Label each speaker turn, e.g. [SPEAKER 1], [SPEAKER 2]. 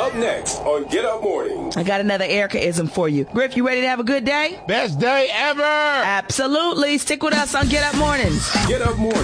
[SPEAKER 1] Up next on Get Up Mornings.
[SPEAKER 2] I got another Erica-ism for you. Griff, you ready to have a good day?
[SPEAKER 3] Best day ever!
[SPEAKER 2] Absolutely. Stick with us on Get Up Mornings.
[SPEAKER 1] Get Up Mornings.